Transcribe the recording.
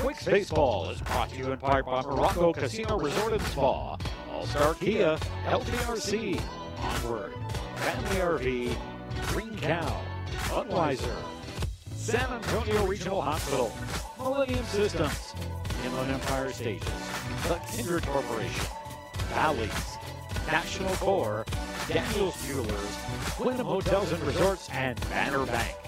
Twix Baseball is brought to you in part by Morocco Casino Resort and Spa, All-Star Kia, LTRC, Onward, Family RV, Green Cow, Budweiser, San Antonio Regional Hospital, Millennium Systems, Inland Empire Stages, The Kindred Corporation, Bally's, National Core, Daniels Jewelers, Wyndham Hotels and Resorts, and Banner Bank.